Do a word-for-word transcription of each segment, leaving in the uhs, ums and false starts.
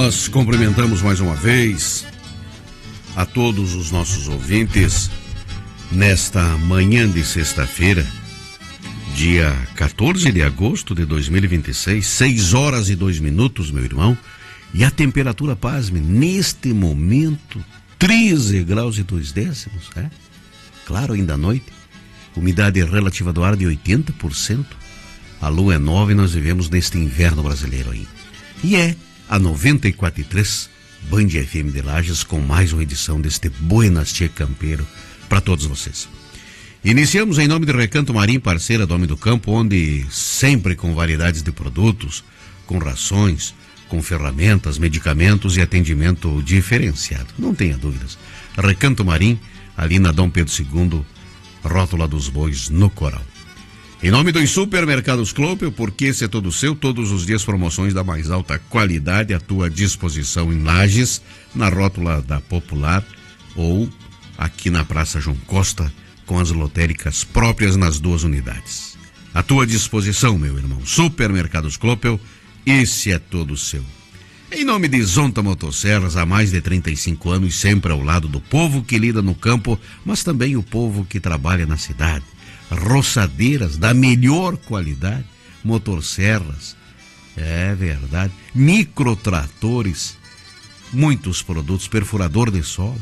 Nós cumprimentamos mais uma vez a todos os nossos ouvintes nesta manhã de sexta-feira, dia quatorze de agosto de dois mil e vinte e seis, seis horas e dois minutos, meu irmão, e a temperatura, pasme, neste momento, treze graus e dois décimos, é? Claro, ainda à noite, umidade relativa do ar de oitenta por cento, a lua é nova e nós vivemos neste inverno brasileiro aí. E é a noventa e quatro e três, Band F M de Lages, com mais uma edição deste Buenas Tia Campeiro para todos vocês. Iniciamos em nome de Recanto Marim, parceira do Homem do Campo, onde sempre com variedades de produtos, com rações, com ferramentas, medicamentos e atendimento diferenciado. Não tenha dúvidas. Recanto Marim, ali na Dom Pedro segundo, Rótula dos Bois, no Coral. Em nome dos supermercados Clopel, porque esse é todo seu, todos os dias promoções da mais alta qualidade à tua disposição em Lages, na Rótula da Popular ou aqui na Praça João Costa, com as lotéricas próprias nas duas unidades. À tua disposição, meu irmão. Supermercados Clopel, esse é todo seu. Em nome de Zonta Motosserras, há mais de trinta e cinco anos, sempre ao lado do povo que lida no campo, mas também o povo que trabalha na cidade. Roçadeiras da melhor qualidade, motosserras, é verdade, microtratores, muitos produtos, perfurador de solo,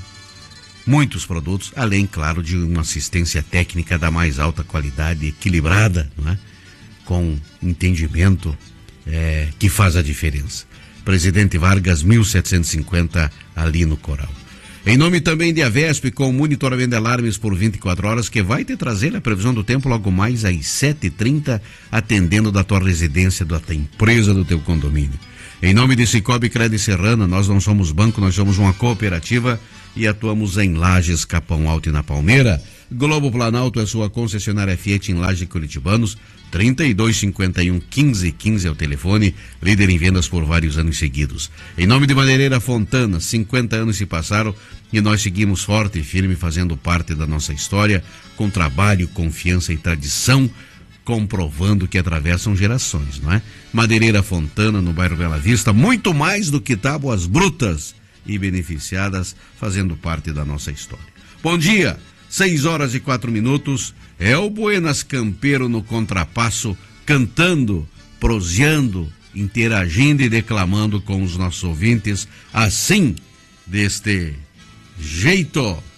muitos produtos, além, claro, de uma assistência técnica da mais alta qualidade, equilibrada, não é? Com entendimento é, que faz a diferença. Presidente Vargas, mil setecentos e cinquenta, ali no Coral. Em nome também de Avesp, com monitoramento de alarmes por vinte e quatro horas, que vai te trazer a previsão do tempo logo mais às sete e trinta, atendendo da tua residência, da tua empresa, do teu condomínio. Em nome de Cicobi Crédito Serrana, nós não somos banco, nós somos uma cooperativa e atuamos em Lages, Capão Alto e na Palmeira. Globo Planalto é sua concessionária Fiat em Lages e Curitibanos. trinta e dois, cinquenta e um, quinze, quinze é o telefone, líder em vendas por vários anos seguidos. Em nome de Madeireira Fontana, cinquenta anos se passaram e nós seguimos forte e firme, fazendo parte da nossa história, com trabalho, confiança e tradição, comprovando que atravessam gerações, não é? Madeireira Fontana, no bairro Bela Vista, muito mais do que tábuas brutas e beneficiadas, fazendo parte da nossa história. Bom dia, seis horas e quatro minutos, é o Buenas Campeiro no contrapasso, cantando, proseando, interagindo e declamando com os nossos ouvintes, assim, deste jeito.